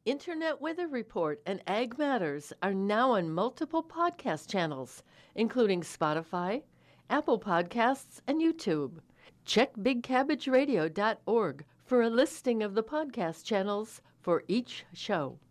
Internet Weather Report and Ag Matters are now on multiple podcast channels, including Spotify, Apple Podcasts, and YouTube. Check bigcabbageradio.org for a listing of the podcast channels for each show.